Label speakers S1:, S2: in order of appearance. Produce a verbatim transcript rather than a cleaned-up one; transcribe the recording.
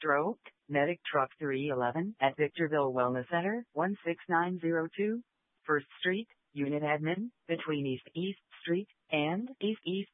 S1: Stroke, Medic Truck three eleven at Victorville Wellness Center, one six nine zero two, First Street, Unit Admin, between East East Street and East East